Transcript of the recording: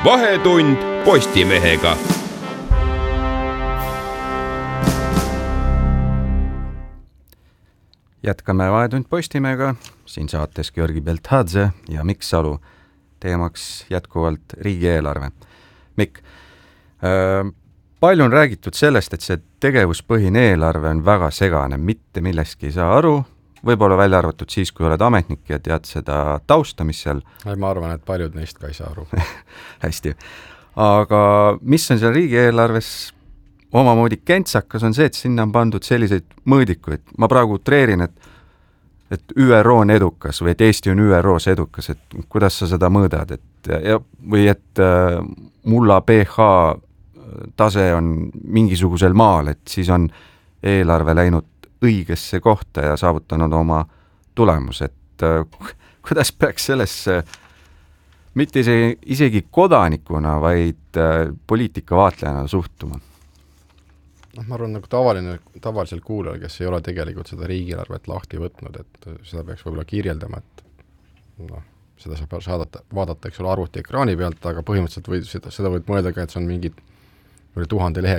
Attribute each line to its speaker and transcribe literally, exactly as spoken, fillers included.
Speaker 1: Vahetund Postimehega.
Speaker 2: Jätkame Vahetund Postimehega, siin saates Georgi Belthadze ja Mikk Salu. Teemaks jätkuvalt riigieelarve. Mikk, äh, palju on räägitud sellest, et see tegevuspõhine eelarve on väga segane, mitte millestki ei saa aru, võib-olla välja arvatud siis, kui oled ametnik ja tead seda tausta, mis seal...
Speaker 3: Ma arvan, et paljud neist ka ei saa aru.
Speaker 2: Hästi. Aga mis on seal riigieelarves omamoodi kentsakas on see, et sinna on pandud selliseid mõõdikuid. Ma praegu treerin, et, et Ü R O on edukas või et Eesti on Ü R O's edukas, et kuidas sa seda mõõdad, et, ja, või et äh, mulla P H tase on mingisugusel maal, et siis on eelarve läinud õigesse kohta ja saavutanud oma tulemus, et äh, kuidas peaks sellesse mitte isegi, isegi kodanikuna, vaid äh, poliitika vaatlejana suhtuma?
Speaker 3: No, ma arvan, nagu tavaline, tavalisel kuulajal, kes ei ole tegelikult seda riigieelarvet lahti võtnud, et seda peaks võib-olla kirjeldama, et no, seda saab saadata, vaadata, eks ole, arvuti ekraani pealt, aga põhimõtteliselt või seda, seda võid mõelda ka, et see on mingid üle tuhande lehe